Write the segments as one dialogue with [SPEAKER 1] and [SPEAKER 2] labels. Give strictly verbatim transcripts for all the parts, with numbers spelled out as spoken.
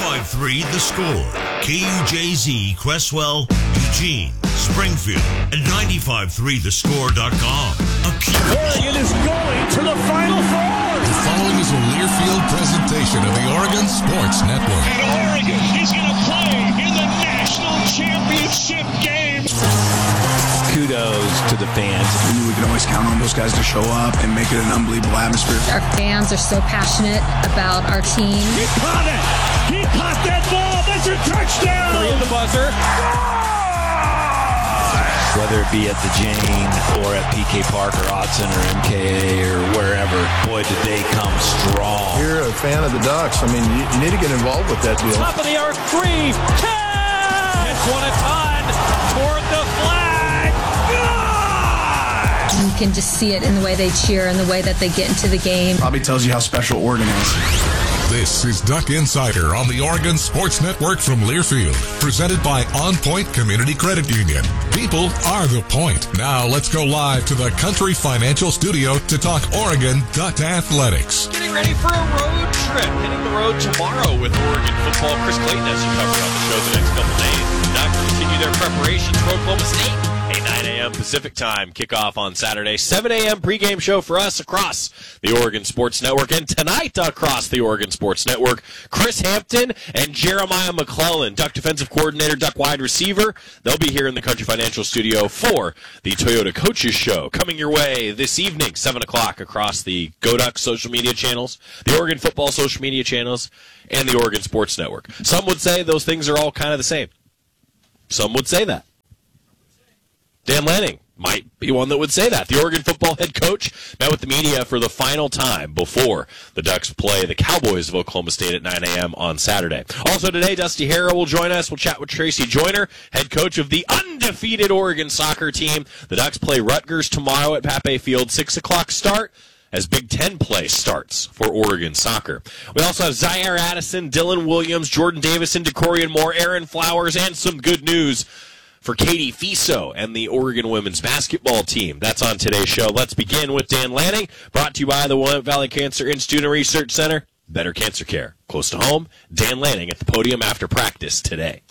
[SPEAKER 1] ninety-five point three The Score, K U J Z, Cresswell, Eugene, Springfield, and ninety-five point three the score dot com.
[SPEAKER 2] Oregon is going to the Final Four.
[SPEAKER 3] The following is a Learfield presentation of the Oregon Sports Network.
[SPEAKER 2] And Oregon is going to play in the national championship game.
[SPEAKER 4] Kudos to the fans.
[SPEAKER 5] We knew we could always count on those guys to show up and make it an unbelievable atmosphere.
[SPEAKER 6] Our fans are so passionate about our team.
[SPEAKER 2] He caught it. He caught that ball. That's a touchdown.
[SPEAKER 4] Three at the buzzer. Whether it be at the Jane or at P K Park or Autzen or M K A or wherever, boy, did they come strong.
[SPEAKER 7] You're a fan of the Ducks. I mean, you, you need to get involved with that deal.
[SPEAKER 4] Top of the arc, three, ten! It's one a ton toward the flag.
[SPEAKER 6] You can just see it in the way they cheer and the way that they get into the game.
[SPEAKER 5] Probably tells you how special Oregon is.
[SPEAKER 3] This is Duck Insider on the Oregon Sports Network from Learfield, presented by On Point Community Credit Union. People are the point. Now let's go live to the Country Financial Studio to talk Oregon Duck Athletics.
[SPEAKER 8] Getting ready for a road trip. Hitting the road tomorrow with Oregon football. Chris Clayton has you covered on the show the next couple days. Ducks continue their preparations for Oklahoma State. A nine a.m. Pacific time kickoff on Saturday. seven a.m. pregame show for us across the Oregon Sports Network. And tonight across the Oregon Sports Network, Chris Hampton and Jeremiah McClellan, Duck defensive coordinator, Duck wide receiver. They'll be here in the Country Financial Studio for the Toyota Coaches Show. Coming your way this evening, seven o'clock, across the Go Ducks social media channels, the Oregon football social media channels, and the Oregon Sports Network. Some would say those things are all kind of the same. Some would say that. Dan Lanning might be one that would say that. The Oregon football head coach met with the media for the final time before the Ducks play the Cowboys of Oklahoma State at nine a.m. on Saturday. Also today, Dusty Harrow will join us. We'll chat with Tracy Joyner, head coach of the undefeated Oregon soccer team. The Ducks play Rutgers tomorrow at Pape Field, six o'clock start, as Big Ten play starts for Oregon soccer. We also have Zaire Addison, Dylan Williams, Jordan Davison, Decorian Moore, Aaron Flowers, and some good news for Katie Fiso and the Oregon women's basketball team. That's on today's show. Let's begin with Dan Lanning, brought to you by the Willamette Valley Cancer Institute and Research Center. Better cancer care. Close to home, Dan Lanning at the podium after practice today.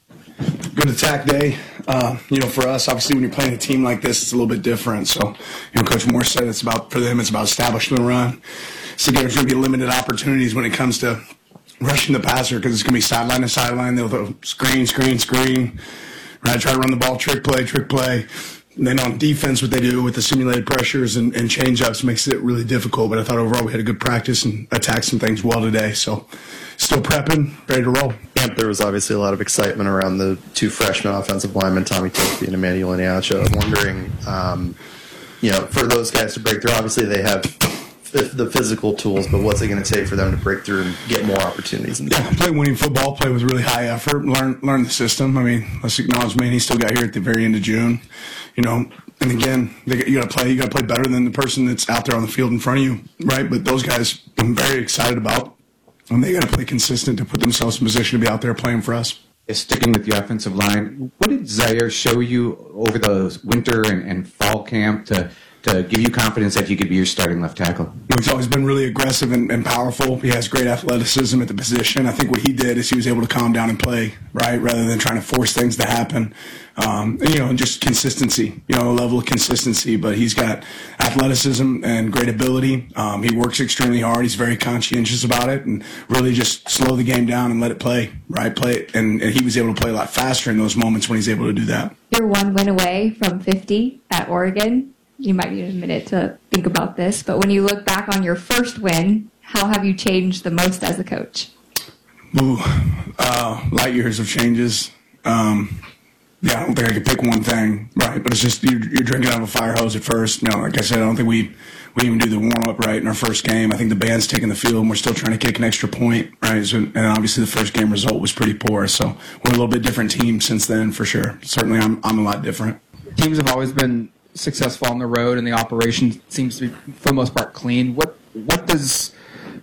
[SPEAKER 5] Good attack day. Uh, you know, for us, obviously, when you're playing a team like this, it's a little bit different. So, you know, Coach Moore said it's about, for them, it's about establishing the run. So there's going to be limited opportunities when it comes to rushing the passer because it's going to be sideline to sideline. They'll throw screen, screen, screen. Right, try to run the ball, trick play, trick play. And then on defense, what they do with the simulated pressures and, and change-ups makes it really difficult. But I thought overall we had a good practice and attacked some things well today. So still prepping, ready to roll.
[SPEAKER 9] Yeah, there was obviously a lot of excitement around the two freshman offensive linemen, Tommy Tofi and Emmanuel Iniacho. I'm wondering, um, you know, for those guys to break through, obviously they have the physical tools, but what's it going to take for them to break through and get more opportunities? In
[SPEAKER 5] yeah, play winning football, play with really high effort, learn learn the system. I mean, let's acknowledge, man, he still got here at the very end of June, you know. And again, they, you got to play. You got to play better than the person that's out there on the field in front of you, right? But those guys, I'm very excited about, and they got to play consistent to put themselves in position to be out there playing for us.
[SPEAKER 10] Sticking with the offensive line, what did Zaire show you over the winter and, and fall camp to? to give you confidence that you could be your starting left tackle?
[SPEAKER 5] He's always been really aggressive and, and powerful. He has great athleticism at the position. I think what he did is he was able to calm down and play, right, rather than trying to force things to happen. Um, and, you know, and just consistency, you know, a level of consistency. But he's got athleticism and great ability. Um, he works extremely hard. He's very conscientious about it and really just slow the game down and let it play, right, play it. And, and he was able to play a lot faster in those moments when he's able to do that.
[SPEAKER 11] You're one win away from fifty at Oregon. You might need a minute to think about this, but when you look back on your first win, how have you changed the most as a coach?
[SPEAKER 5] Ooh, uh, light years of changes. Um, yeah, I don't think I could pick one thing, right? But it's just you're, you're drinking out of a fire hose at first. You know, like I said, I don't think we we even do the warm up right in our first game. I think the band's taking the field, and we're still trying to kick an extra point, right? So, and obviously, the first game result was pretty poor. So we're a little bit different team since then, for sure. Certainly, I'm I'm a lot different.
[SPEAKER 10] Teams have always been successful on the road, and the operation seems to be, for the most part, clean. What what does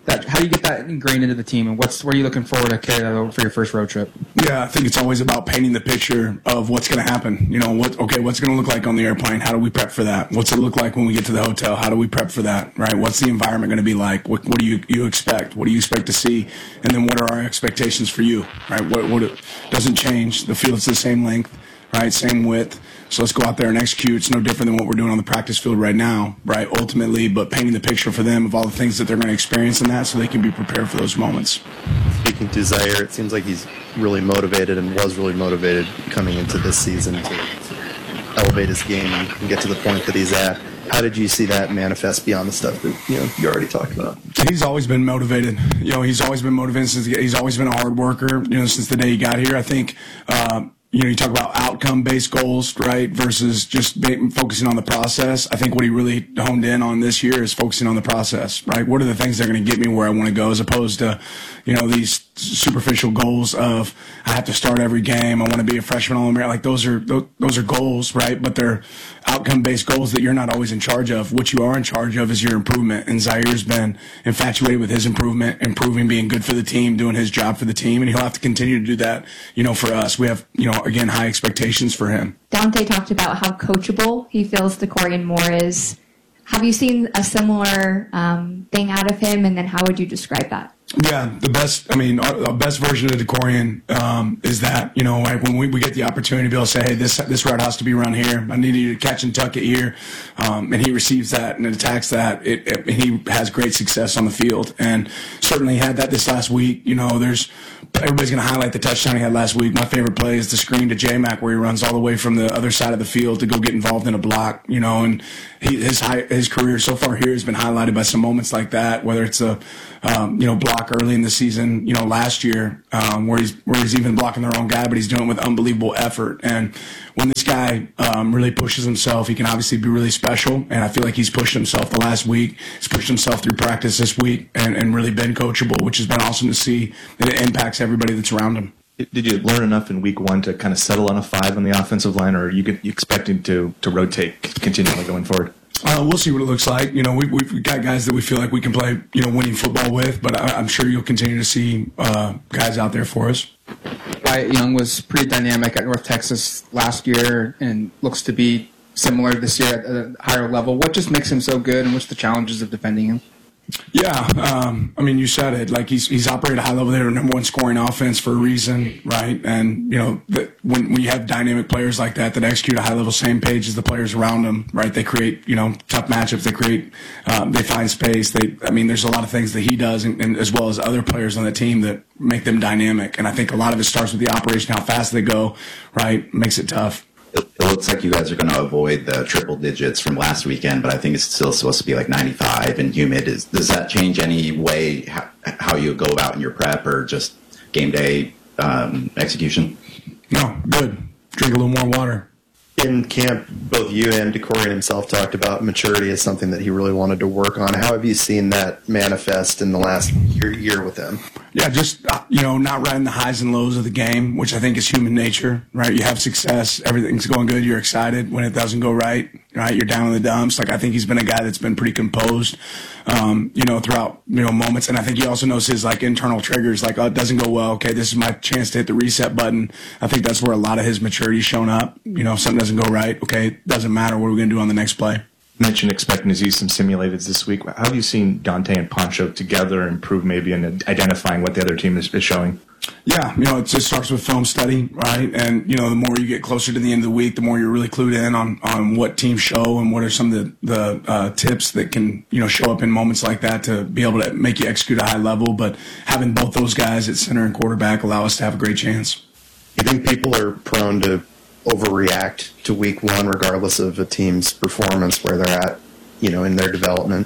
[SPEAKER 12] that? How do you get that ingrained into the team, and what's what are you looking forward to carry that over for your first road trip?
[SPEAKER 5] Yeah, I think it's always about painting the picture of what's going to happen. You know, what okay, what's it going to look like on the airplane? How do we prep for that? What's it look like when we get to the hotel? How do we prep for that? Right? What's the environment going to be like? What, what do you you expect? What do you expect to see? And then what are our expectations for you? Right? What what it doesn't change. The field's the same length, right? Same width. So let's go out there and execute. It's no different than what we're doing on the practice field right now, right? Ultimately, but painting the picture for them of all the things that they're going to experience in that so they can be prepared for those moments.
[SPEAKER 9] Speaking to Zaire, it seems like he's really motivated and was really motivated coming into this season to elevate his game and get to the point that he's at. How did you see that manifest beyond the stuff that you know you already talked about?
[SPEAKER 5] He's always been motivated. You know, he's always been motivated since he's always been a hard worker. You know, since the day he got here. I think. Uh, You know, you talk about outcome-based goals, right, versus just focusing on the process. I think what he really honed in on this year is focusing on the process, right? What are the things that are going to get me where I want to go, as opposed to, you know, these superficial goals of I have to start every game. I want to be a freshman All-American. Like those are those are goals, right? But they're outcome-based goals that you're not always in charge of. What you are in charge of is your improvement. And Zaire's been infatuated with his improvement, improving, being good for the team, doing his job for the team, and he'll have to continue to do that. You know, for us, we have, you know, again, high expectations for him.
[SPEAKER 11] Dante talked about how coachable he feels DeCorian Moore is. Have you seen a similar um, thing out of him, and then how would you describe that?
[SPEAKER 5] Yeah, the best, I mean, our, our best version of DeCorian um, is that, you know, like when we, we get the opportunity to be able to say, hey, this this route has to be run here. I need you to catch and tuck it here. Um, and he receives that and attacks that. It, it, he has great success on the field, and certainly had that this last week. You know, there's everybody's going to highlight the touchdown he had last week. My favorite play is the screen to J-Mac where he runs all the way from the other side of the field to go get involved in a block, you know, and he, his high, his career so far here has been highlighted by some moments like that, whether it's a, um, you know, block early in the season, you know, last year, um, where he's, where he's even blocking the wrong guy, but he's doing it with unbelievable effort. And when this guy, um, really pushes himself, he can obviously be really special. And I feel like he's pushed himself the last week. He's pushed himself through practice this week and, and really been coachable, which has been awesome to see, that it impacts everybody that's around him.
[SPEAKER 13] Did you learn enough in week one to kind of settle on a five on the offensive line, or are you, you expecting to, to rotate continually going forward?
[SPEAKER 5] Uh, we'll see what it looks like. You know, we, we've got guys that we feel like we can play, you know, winning football with, but I, I'm sure you'll continue to see uh, guys out there for us.
[SPEAKER 12] Wyatt Young was pretty dynamic at North Texas last year and looks to be similar this year at a higher level. What just makes him so good, and what's the challenges of defending him?
[SPEAKER 5] Yeah, um, I mean, you said it. Like he's he's operated at a high level. They're number one scoring offense for a reason, right? And you know, that when when you have dynamic players like that that execute at a high level, same page as the players around them, right? They create, you know, tough matchups. They create, um, they find space. They, I mean, there's a lot of things that he does, and, and as well as other players on the team that make them dynamic. And I think a lot of it starts with the operation, how fast they go, right? Makes it tough.
[SPEAKER 14] It looks like you guys are going to avoid the triple digits from last weekend, but I think it's still supposed to be like ninety-five and humid. Is, does that change any way how, how you go about in your prep, or just game day um, execution?
[SPEAKER 5] No, good. Drink a little more water.
[SPEAKER 9] In camp, both you and DeCorian himself talked about maturity as something that he really wanted to work on. How have you seen that manifest in the last year, year with him?
[SPEAKER 5] Yeah, just, you know, not riding the highs and lows of the game, which I think is human nature, right? You have success, everything's going good, you're excited. When it doesn't go right, right, you're down in the dumps. Like, I think he's been a guy that's been pretty composed, um, you know, throughout, you know, moments. And I think he also knows his, like, internal triggers, like, oh, it doesn't go well. Okay, this is my chance to hit the reset button. I think that's where a lot of his maturity's shown up. You know, if something doesn't go right, okay, doesn't matter. What are we going to do on the next play?
[SPEAKER 13] You mentioned expecting to see some simulateds this week. How have you seen Dante and Poncho together improve maybe in identifying what the other team is, is showing?
[SPEAKER 5] Yeah, you know, it just starts with film study, right? And, you know, the more you get closer to the end of the week, the more you're really clued in on, on what teams show and what are some of the, the uh, tips that can, you know, show up in moments like that to be able to make you execute at a high level. But having both those guys at center and quarterback allow us to have a great chance.
[SPEAKER 9] You think people are prone to overreact to week one regardless of a team's performance, where they're at, you know, in their development?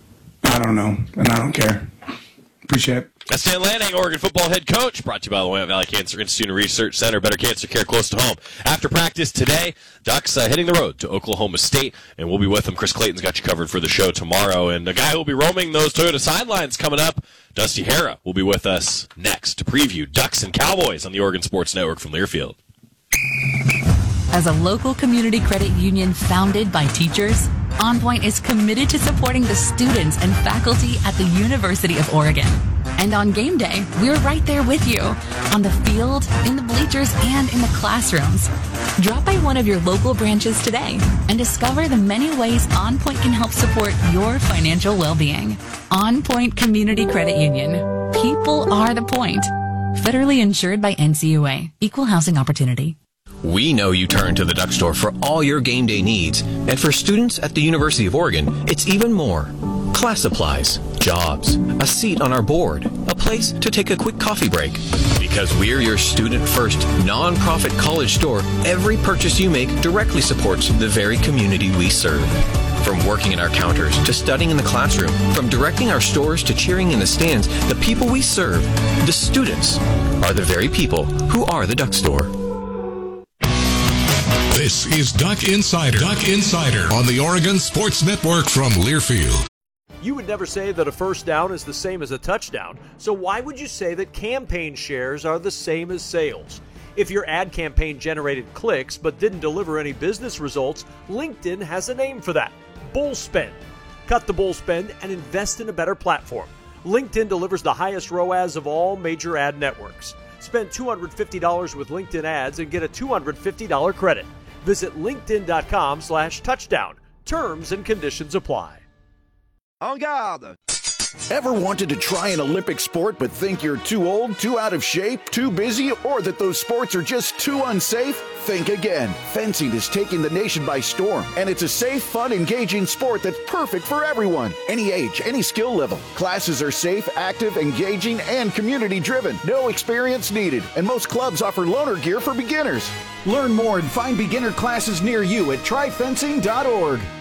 [SPEAKER 5] I don't know, and I don't care. Appreciate it.
[SPEAKER 8] That's Dan Lanning, Oregon football head coach, brought to you by the Willamette Valley Cancer Institute and Research Center. Better cancer care close to home. After practice today, Ducks uh, hitting the road to Oklahoma State, and we'll be with them. Chris Clayton's got you covered for the show tomorrow, and a guy who will be roaming those Toyota sidelines coming up, Dusty Hara, will be with us next to preview Ducks and Cowboys on the Oregon Sports Network from Learfield.
[SPEAKER 15] As a local community credit union founded by teachers, OnPoint is committed to supporting the students and faculty at the University of Oregon. And on game day, we're right there with you, on the field, in the bleachers, and in the classrooms. Drop by one of your local branches today and discover the many ways OnPoint can help support your financial well-being. OnPoint Community Credit Union. People are the point. Federally insured by N C U A. Equal housing opportunity.
[SPEAKER 16] We know you turn to the Duck Store for all your game day needs. And for students at the University of Oregon, it's even more. Class supplies, jobs, a seat on our board, a place to take a quick coffee break. Because we're your student-first, non-profit college store, every purchase you make directly supports the very community we serve. From working at our counters to studying in the classroom, from directing our stores to cheering in the stands, the people we serve, the students, are the very people who are the Duck Store.
[SPEAKER 3] This is Duck Insider. Duck Insider on the Oregon Sports Network from Learfield.
[SPEAKER 17] You would never say that a first down is the same as a touchdown, so why would you say that campaign shares are the same as sales? If your ad campaign generated clicks but didn't deliver any business results, LinkedIn has a name for that: bull spend. Cut the bull spend and invest in a better platform. LinkedIn delivers the highest R O A S of all major ad networks. Spend two hundred fifty dollars with LinkedIn ads and get a two hundred fifty dollars credit. Visit linkedin.com slash touchdown. Terms and conditions apply.
[SPEAKER 18] En garde! Ever wanted to try an Olympic sport but think you're too old, too out of shape, too busy, or that those sports are just too unsafe? Think again. Fencing is taking the nation by storm, and it's a safe, fun, engaging sport that's perfect for everyone. Any age, any skill level. Classes are safe, active, engaging, and community-driven. No experience needed, and most clubs offer loaner gear for beginners. Learn more and find beginner classes near you at try fencing dot org.